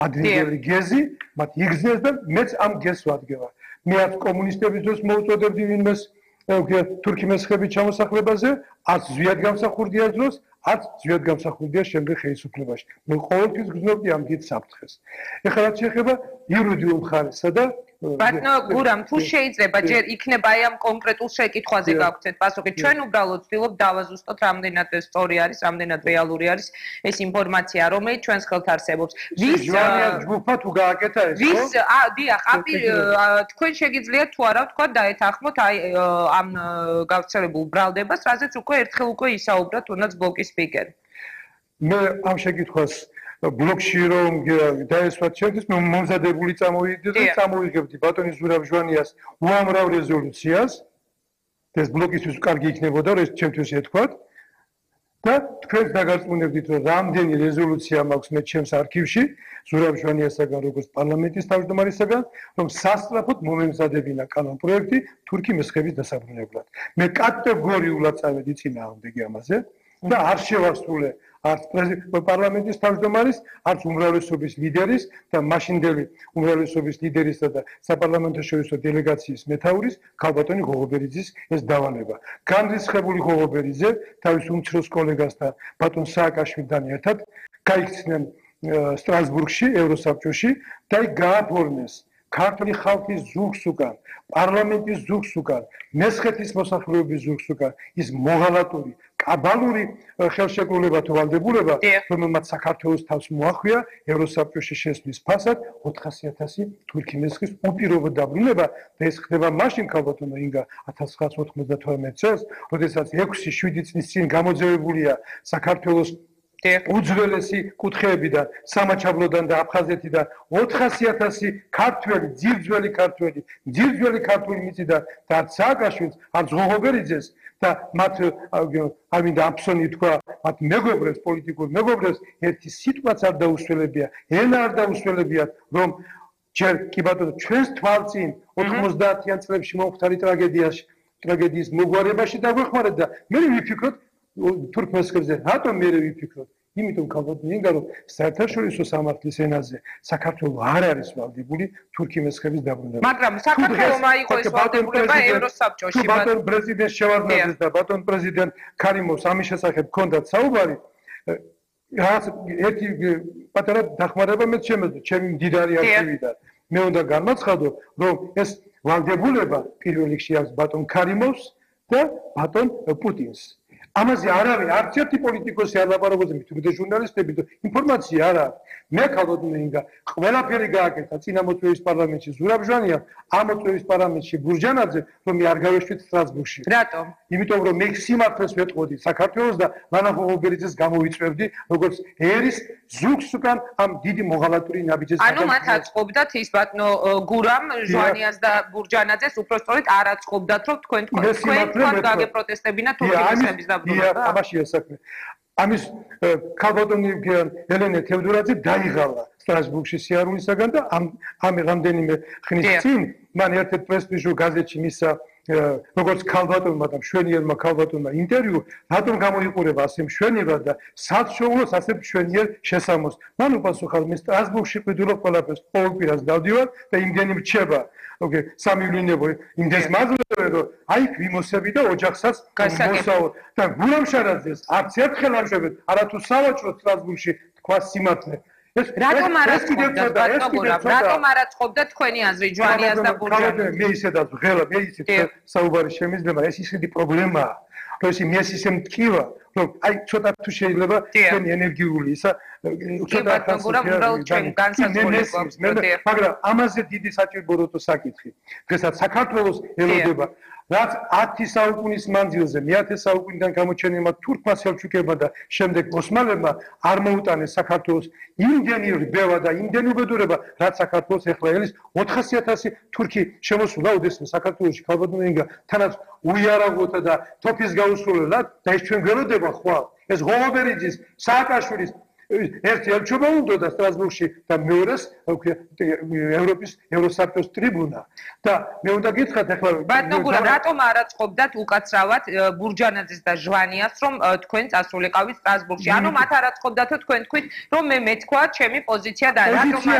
ადრინდელი გეზი მათ იგზნეს და მეც ამ გეზს ვადგება. მე არც კომუნისტების დროს მოუწოდებდი ვინმეს თურქი მესხების ჩამოსახლებაზე, არც ზვიად გამსახურდია დროს, არც ზვიად გამსახურდია შემდეგ ხელისუფლებაში. მე ყოველთვის გრძნობდი ამ დიდ საფრთხეს. ეხლა რაც შეეხება იურიდიულ მხარესა და ბატონო გურამ თუ შეიძლება ჯერ იქნება აი ამ კონკრეტულ შეკითხვაზე გავქცეთ პასუხი. ჩვენ უბრალოდ ვცდილობთ დავაზუსტოთ რამდენად სწორი არის, რამდენად რეალური არის ეს ინფორმაცია, რომელიც ჩვენს ხელთ არსებობს. ვის ჯგუფა თუ გააკეთა ეს, ვის დიახ, თქვენ შეგიძლიათ თუ არა ვთქვა დაეთანხმოთ აი ამ გავრცელებულ ბრალდებას, რაზეც უკვე ერთხელ უკვე ისაუბრა თუნდაც ბლოკის სპიკერი. მე ამ შეკითხვას ბლოკში რომ დაესვათ ჩემთვის მომზადებული წამოვიდე და წამოვიღებდი ბატონის ზურაბ ჟვანიას უამრავ რეზოლუციას ეს ბლოკისთვის კარგი იქნებოდა რომ ეს ჩემთვის ეთქვათ და თქვენ დაგარწმუნებდით რომ რამდენი რეზოლუცია მაქვს მე ჩემს არქივში ზურაბ ჟვანიასაგან როგორც პარლამენტის თავმჯდომარისაგან რომ სასწრაფოდ მომემზადებინა კანონპროექტი თურქი მესხების დასაბრუნებლად მე კატეგორიულად წავედი წინააღმდეგი ამაზე და არ შევასრულე არც პარლამენტის თავმჯდომარის, არც უმრავლესობის ლიდერის და მაშინდელი უმრავლესობის ლიდერისა და საპარლამენტო შორისო დელეგაციის მეთაურის ქალბატონი ღოღობერიძის ეს დავალება. განრისხებული ღოღობერიძე თავის უმცროს კოლეგასთან ბატონ სააკაშვილთან ერთად გაიქცნენ სტრასბურგში, ევროსაბჭოში და გააფორმეს ქართული ხალხის ზურგს უკან, პარლამენტის ზურგს უკან, მესხეთის მოსახლეობის ზურგს უკან ის მოღალატური კაბალური ხელშეკრულება თუ ვალდებულება, რომელმაც საქართველოს თავს მოახვია ევროსაბჭოში შესვლის ფასად 400.000 თურქი მესხის უპირობო დაბრუნება და ეს ხდება მაშინ ქალბატონო ინგა 1992 წელს, როდესაც 6-7 წლის წინ გამოძევებულია საქართველოს უძველესი კუთხეებიდან, სამაჩაბლოდან და აფხაზეთიდან 400.000 ქართველი, ძირძველი ქართული მიწიდან და სააკაშვილს, არც ღოღობერიძეს და მათ ამინდა აფსონი თქვა, მათ მეგობრებს, პოლიტიკურ მეგობრებს ერთი სიტყვაც არ დაუსველებია, ენა არ დაუსველებიათ, რომ ჯერ კი ბატონო ჩვენს თვალწინ 90-იან წლებში მომხდარი ტრაგედიის მოგვარებაში დაგვეხმარეთ და მე ვიფიქროთ თურქ მესხებზე რატომ მე ვიფიქროთ იმიტომ ქალბატონი ინგა რომ საერთაშორისო სამართლის ენაზე საქართველოს არ არის ვალდებული თურქი მესხების დაბრუნება მაგრამ საქართველოს აიღო ეს ვალდებულება ევროსაბჭოში ბატონ პრეზიდენტ შევარდნაძეს და ბატონ პრეზიდენტ ქარიმოვს ამის შესახებ ჰქონდათ საუბარი რაღაც ერთი პატარა დახმარება მეც შემეძლო ჩემი მდიდარი არქივიდან მე უნდა განმაცხადო რომ ეს ვალდებულება პირველ რიგში აქვს ბატონ ქარიმოვს და ბატონ პუტინს ამაზე არავინ არც ერთი პოლიტიკოსი არ ლაპარაკობს მithumde ჟურნალისტები და ინფორმაცია არ აქვს მე ქალბატონი ინგა ყველაფერი გააკეთა წინა მოწვევის პარლამენტში ზურაბ ჟვანიამ ამ მოწვევის პარლამენტში გურჯანაძე რომ მე არ გავეშვით სტრასბურგში რატომ იმიტომ რომ მე სიმართლეს ვეტყოდი საქართველოს და ლანა ღოღობერიძეს გამოვიწვევდი როგორც ერის ზურგს უკან ამ დიდი მოღალატური ნაბიჯის ანუ მათ აწყობდათ ის ბატონო გურამ ჟვანიას და გურჯანაძეს უფრო სწორედ არ აწყობდათ რომ თქვენ გაგეპროტესტებინა თურქი მესხების დაბრუნება ამაშია საქმე ამის ქალბატონი ელენე თევდორაძე დაიღალა სტრასბურგში სიარულისაგან და ამ რამდენიმე ხნის წინ მან ერთ-ერთ პრესტიჟულ გაზეთში მისცა როგორც ქალბატონმა და მშვენიერმა ქალბატონმა ინტერვიუ რატომ გამოიყურება ასე მშვენიერ და საცხოვროს ასე მშვენიერ შესამოს მან უპასუხა მე სტრასბურგში ყიდულობ ყველაფერს ყოველ კვირას დავდივარ და იმდენი მრჩება სამივლინებო იმდეს მაძლევ რომ აი ვიმოსები და ოჯახსაც მოსავალ და გურამშარაძეს არც ერთხელ არ შვებეთ არათუ სავაჭრო სტრასბურგში თქვა სიმართლე რატომ არ აწყობდა თქვენი აზრი ჟვანიას და გურჯანაძეს მე ისედაც ღელა მე ისე საუბარი შემიძლება ეს ისეთი პრობლემაა რომ ეს მე ისე მტკივა რომ აი ცოტა თუ შეიძლება თქვენი ენერგიული ისა ცოტა მაგრამ ამაზე დიდი საჭიროა საკითხი დღესაც საქართველოს ელოდება რაც 10 საუკუნის მანძილზე მე-10 საუკუნიდან გამოჩენილმა თურქმა სელჩუკებმა და შემდეგ ოსმალებმა არ მოუტანეს საქართველოს იმდენი რბევა და იმდენი უბედურება რაც საქართველოს ეხლა ელის 400.000 თურქი შემოსულა ოდესმე საქართველოში ქალბატონი ინგა თანაც უიარაღოთა და თოფის გაუსრულებლად და ეს ჩვენ ველოდება ხვალ ეს ღოღობერიძის სააკაშვილის ერთი არჩევა უნდა სტრასბურგში და მეორეს ევროპის ევროსაბჭოს ტრიბუნა და მე უნდა გითხრათ ახლა ბატონო გურამ რატომ არ აწყობდათ უკაცრავად ბურჯანაძეს და ჟვანიას რომ თქვენ წასულიყავით სტრასბურგში ანუ მათ არ აწყობდათო თქვენ თქვით რომ მე მეთქვა ჩემი პოზიცია და რატომ